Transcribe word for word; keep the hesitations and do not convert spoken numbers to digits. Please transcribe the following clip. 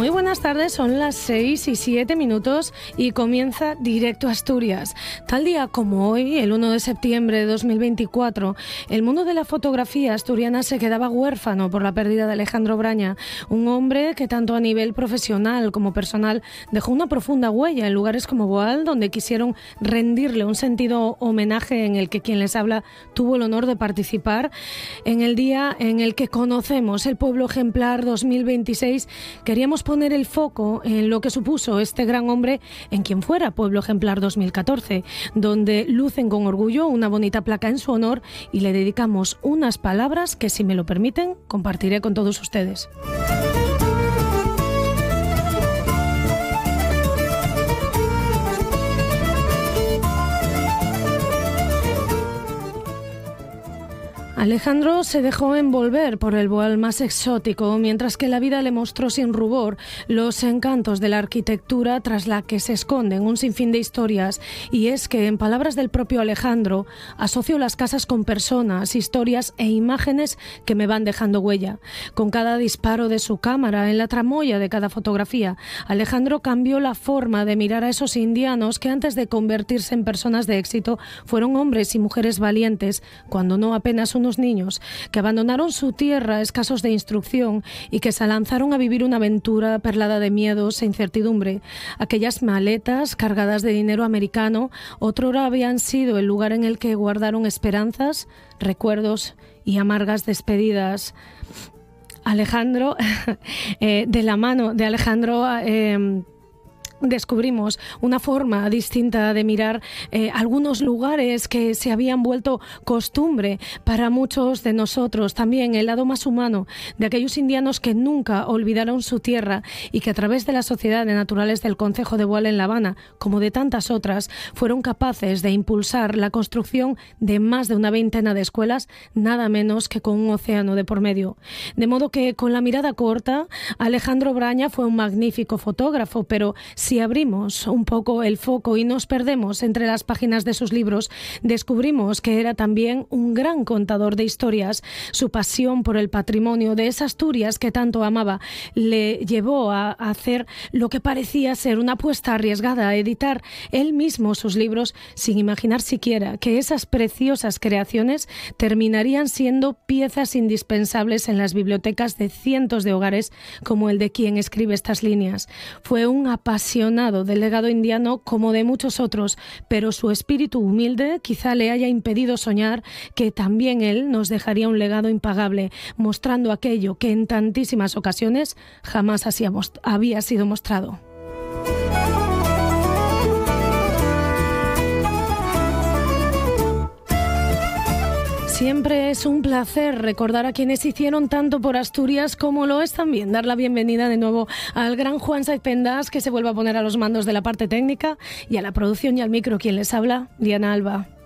Muy buenas tardes, son las seis y siete minutos y comienza Directo Asturias. Tal día como hoy, el uno de septiembre de dos mil veinticuatro, el mundo de la fotografía asturiana se quedaba huérfano por la pérdida de Alejandro Braña, un hombre que tanto a nivel profesional como personal dejó una profunda huella en lugares como Boal, donde quisieron rendirle un sentido homenaje en el que quien les habla tuvo el honor de participar. En el día en el que conocemos el Pueblo Ejemplar dos mil veintiséis, queríamos poner el foco en lo que supuso este gran hombre en quien fuera Pueblo Ejemplar dos mil catorce, donde lucen con orgullo una bonita placa en su honor y le dedicamos unas palabras que, si me lo permiten, compartiré con todos ustedes. Alejandro se dejó envolver por el Boal más exótico, mientras que la vida le mostró sin rubor los encantos de la arquitectura tras la que se esconden un sinfín de historias. Y es que, en palabras del propio Alejandro, asocio las casas con personas, historias e imágenes que me van dejando huella. Con cada disparo de su cámara, en la tramoya de cada fotografía, Alejandro cambió la forma de mirar a esos indianos que, antes de convertirse en personas de éxito, fueron hombres y mujeres valientes, cuando no apenas unos niños, que abandonaron su tierra escasos de instrucción y que se lanzaron a vivir una aventura perlada de miedos e incertidumbre. Aquellas maletas cargadas de dinero americano otrora habían sido el lugar en el que guardaron esperanzas, recuerdos y amargas despedidas. Alejandro, eh, de la mano de Alejandro, eh, descubrimos una forma distinta de mirar eh, algunos lugares que se habían vuelto costumbre para muchos de nosotros. También el lado más humano de aquellos indianos que nunca olvidaron su tierra y que, a través de la Sociedad de Naturales del Concejo de Boal en La Habana, como de tantas otras, fueron capaces de impulsar la construcción de más de una veintena de escuelas, nada menos que con un océano de por medio. De modo que, con la mirada corta, Alejandro Braña fue un magnífico fotógrafo, pero si abrimos un poco el foco y nos perdemos entre las páginas de sus libros, descubrimos que era también un gran contador de historias. Su pasión por el patrimonio de esa Asturias que tanto amaba le llevó a hacer lo que parecía ser una apuesta arriesgada, a editar él mismo sus libros sin imaginar siquiera que esas preciosas creaciones terminarían siendo piezas indispensables en las bibliotecas de cientos de hogares como el de quien escribe estas líneas. Fue un apasionado del legado indiano como de muchos otros, pero su espíritu humilde quizá le haya impedido soñar que también él nos dejaría un legado impagable, mostrando aquello que en tantísimas ocasiones jamás había sido mostrado. Siempre es un placer recordar a quienes hicieron tanto por Asturias, como lo es también dar la bienvenida de nuevo al gran Juan Saiz Pendas, que se vuelve a poner a los mandos de la parte técnica, y a la producción y al micro quien les habla, Diana Alba.